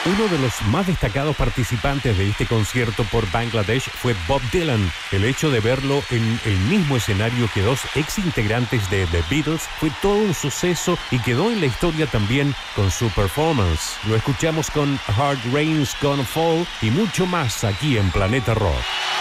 Uno de los más destacados participantes de este concierto por Bangladesh fue Bob Dylan. El hecho de verlo en el mismo escenario que dos ex integrantes de The Beatles fue todo un suceso y quedó en la historia también con su performance. Lo escuchamos con Hard Rain's Gonna Fall y mucho más aquí en Planeta Rock.